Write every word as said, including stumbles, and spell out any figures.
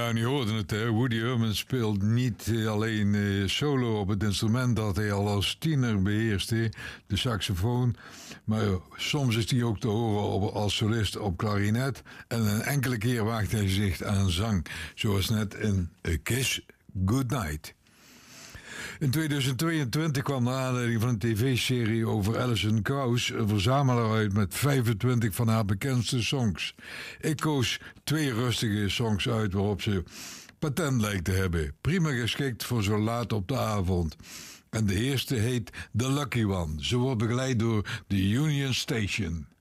Ja, en je hoorde het, hè. Woody Herman speelt niet alleen uh, solo op het instrument dat hij al als tiener beheerste, de saxofoon. Maar uh, soms is hij ook te horen op, als solist op klarinet. En een enkele keer waagt hij zich aan zang. Zoals net in A Kiss Goodnight. In tweeduizend tweeëntwintig kwam naar aanleiding van een tv-serie over Alison Krauss een verzamelaar uit met vijfentwintig van haar bekendste songs. Ik koos twee rustige songs uit waarop ze patent lijkt te hebben. Prima geschikt voor zo laat op de avond. En de eerste heet The Lucky One. Ze wordt begeleid door The Union Station.